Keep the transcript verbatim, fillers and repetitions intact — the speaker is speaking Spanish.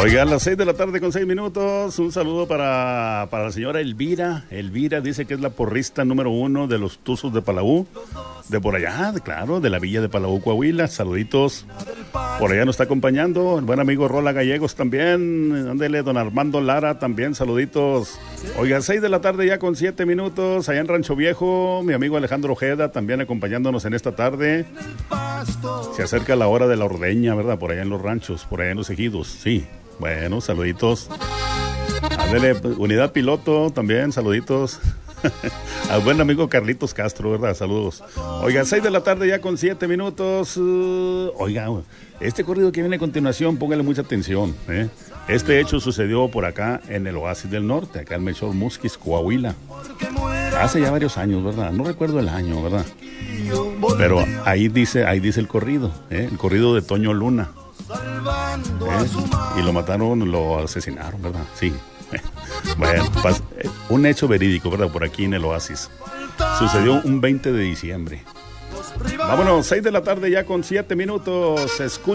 Oiga, a las seis de la tarde con seis minutos, un saludo para, para la señora Elvira. Elvira dice que es la porrista número uno de los Tuzos de Palau, de por allá, claro, de la villa de Palau, Coahuila. Saluditos. Por allá nos está acompañando el buen amigo Rola Gallegos también. Ándele, don Armando Lara también, saluditos. Oiga, seis de la tarde ya con siete minutos, allá en Rancho Viejo, mi amigo Alejandro Ojeda también acompañándonos en esta tarde. Se acerca la hora de la ordeña, ¿verdad? Por allá en los ranchos, por allá en los ejidos, sí. Bueno, saluditos. Ándele, Unidad Piloto también, saluditos. Al buen amigo Carlitos Castro, ¿verdad? Saludos. Oiga, seis de la tarde ya con siete minutos. Uh, oiga, este corrido que viene a continuación, póngale mucha atención, ¿eh? Este hecho sucedió por acá en el Oasis del Norte, acá en Melchor Musquis, Coahuila. Hace ya varios años, ¿verdad? No recuerdo el año, ¿verdad? Pero ahí dice, ahí dice el corrido, ¿eh? El corrido de Toño Luna. ¿Eh? Y lo mataron, lo asesinaron, ¿verdad? Sí. Bueno, pas, un hecho verídico, ¿verdad? Por aquí en el Oasis. Sucedió un veinte de diciembre. Vámonos, seis de la tarde ya con siete minutos. Escucha.